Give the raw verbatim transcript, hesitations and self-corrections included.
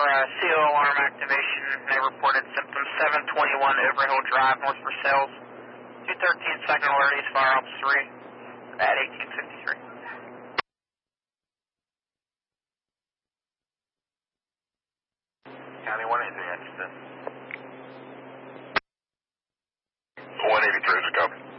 uh, C O alarm activation. They reported symptoms seven twenty-one Overhill Drive, North Versailles. two thirteen second alert, East Fire Ops three at eighteen fifty-three. County one, anything interesting? one eighty-three is a copy.